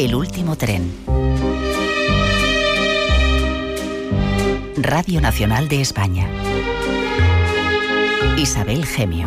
El último tren. Radio Nacional de España. Isabel Gemio.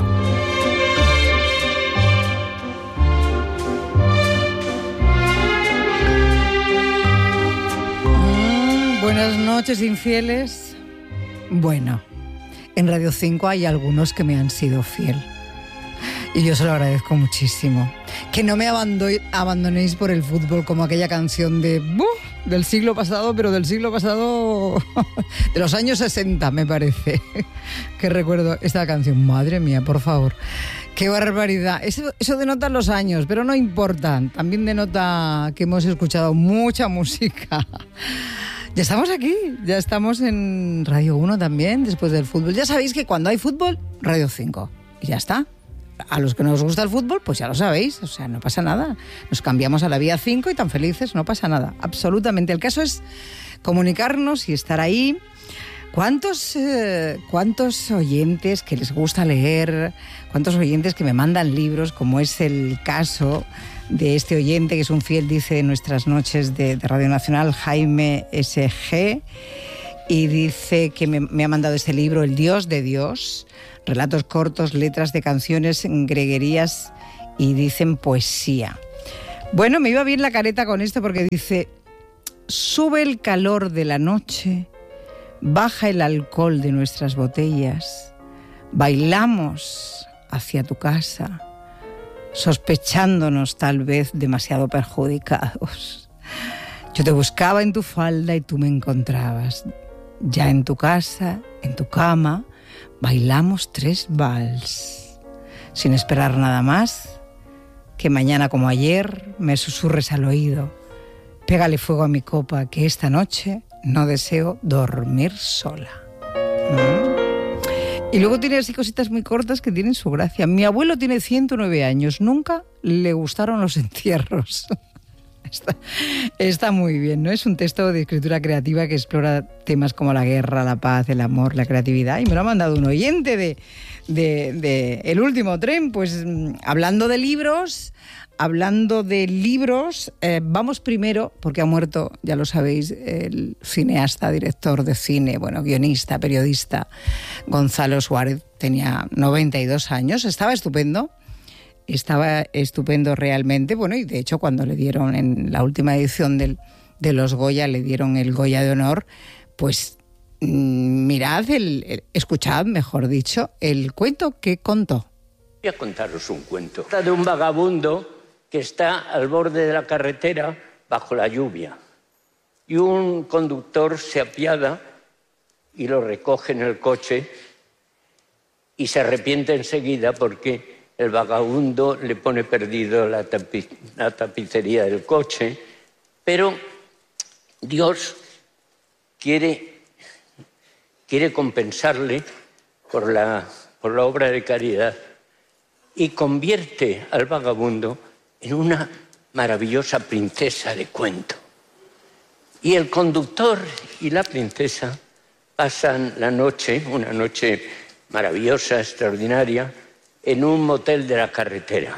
Buenas noches, infieles. Bueno, en Radio 5 hay algunos que me han sido fiel. Y yo se lo agradezco muchísimo. Que no me abandonéis por el fútbol, como aquella canción del siglo pasado, pero del siglo pasado, de los años 60, me parece. Que recuerdo esta canción. Madre mía, por favor. ¡Qué barbaridad! Eso denota los años, pero no importa. También denota que hemos escuchado mucha música. Ya estamos aquí, ya estamos en Radio 1 también, después del fútbol. Ya sabéis que cuando hay fútbol, Radio 5. Y ya está. A los que no os gusta el fútbol, pues ya lo sabéis, o sea, no pasa nada. Nos cambiamos a la vía 5 y tan felices, no pasa nada, absolutamente. El caso es comunicarnos y estar ahí. ¿Cuántos oyentes que les gusta leer? ¿Cuántos oyentes que me mandan libros, como es el caso de este oyente que es un fiel, dice, de nuestras noches de Radio Nacional, Jaime S.G., y dice que me ha mandado este libro, El Dios de Dios, relatos cortos, letras de canciones, greguerías y dicen poesía. Bueno, me iba bien la careta con esto porque dice: sube el calor de la noche, baja el alcohol de nuestras botellas, bailamos hacia tu casa, sospechándonos tal vez demasiado perjudicados. Yo te buscaba en tu falda y tú me encontrabas. Ya en tu casa, en tu cama, bailamos 3 vals. Sin esperar nada más, que mañana como ayer me susurres al oído: pégale fuego a mi copa, que esta noche no deseo dormir sola. Y luego tiene así cositas muy cortas que tienen su gracia. Mi abuelo tiene 109 años, nunca le gustaron los entierros. Está muy bien, ¿no? Es un texto de escritura creativa que explora temas como la guerra, la paz, el amor, la creatividad. Y me lo ha mandado un oyente de El Último Tren. Pues hablando de libros, vamos primero, porque ha muerto, ya lo sabéis, el cineasta, director de cine, guionista, periodista, Gonzalo Suárez. Tenía 92 años, estaba estupendo realmente. Bueno, y de hecho cuando le dieron en la última edición de los Goya, le dieron el Goya de honor, pues mirad, escuchad, mejor dicho, el cuento que contó. Voy a contaros un cuento de un vagabundo que está al borde de la carretera bajo la lluvia, y un conductor se apiada y lo recoge en el coche y se arrepiente enseguida porque el vagabundo le pone perdido la tapicería del coche. Pero Dios quiere compensarle por la obra de caridad y convierte al vagabundo en una maravillosa princesa de cuento. Y el conductor y la princesa pasan la noche, una noche maravillosa, extraordinaria, en un motel de la carretera.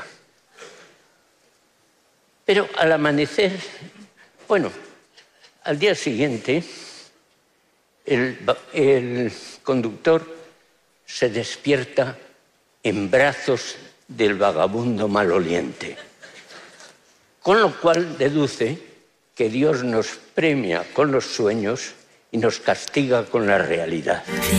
Pero al amanecer, al día siguiente, el conductor se despierta en brazos del vagabundo maloliente, con lo cual deduce que Dios nos premia con los sueños y nos castiga con la realidad.